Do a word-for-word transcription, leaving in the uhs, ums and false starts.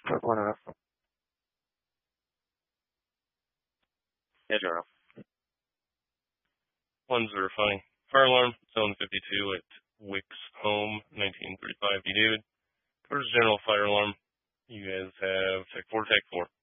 Truck one off. Yeah, General. One's verifying. Fire alarm, zone fifty-two at Wicks Home, nineteen thirty-five. Be David. Where's General Fire Alarm? You guys have Tech four, Tech four.